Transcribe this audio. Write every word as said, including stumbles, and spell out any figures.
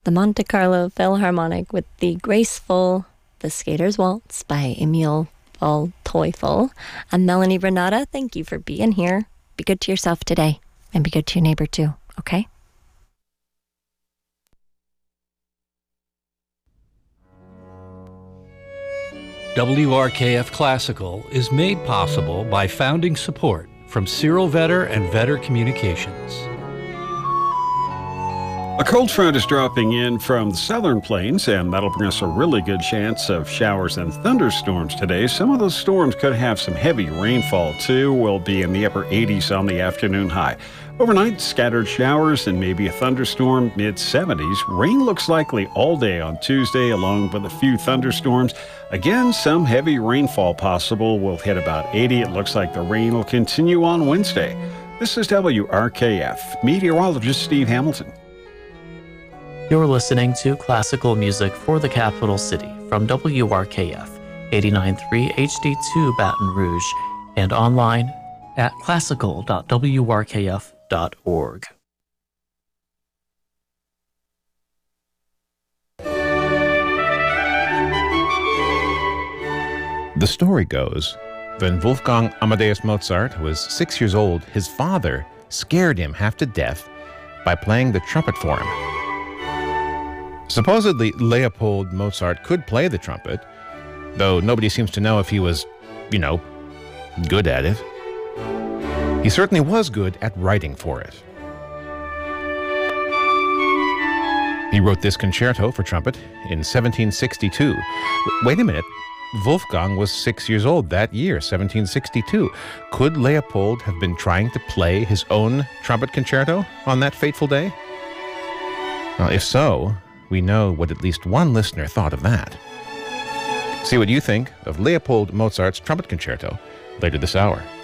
the Monte Carlo Philharmonic with the graceful The Skater's Waltz by Emil Teufel. I'm Melanie Renata. Thank you for being here. Be good to yourself today, and be good to your neighbor too, okay? W R K F Classical is made possible by founding support from Cyril Vetter and Vetter Communications. A cold front is dropping in from the southern plains, and that'll bring us a really good chance of showers and thunderstorms today. Some of those storms could have some heavy rainfall, too. We'll be in the upper eighties on the afternoon high. Overnight, scattered showers and maybe a thunderstorm, mid seventies. Rain looks likely all day on Tuesday, along with a few thunderstorms. Again, some heavy rainfall possible. We'll hit about eighty. It looks like the rain will continue on Wednesday. This is W R K F. Meteorologist Steve Hamilton. You're listening to classical music for the capital city from W R K F, eighty-nine point three H D two Baton Rouge, and online at classical dot w r k f dot org. The story goes, when Wolfgang Amadeus Mozart was six years old, his father scared him half to death by playing the trumpet for him. Supposedly, Leopold Mozart could play the trumpet, though nobody seems to know if he was, you know, good at it. He certainly was good at writing for it. He wrote this concerto for trumpet in seventeen sixty-two. Wait a minute. Wolfgang was six years old that year, seventeen sixty-two. Could Leopold have been trying to play his own trumpet concerto on that fateful day? Well, if so, we know what at least one listener thought of that. See what you think of Leopold Mozart's trumpet concerto later this hour.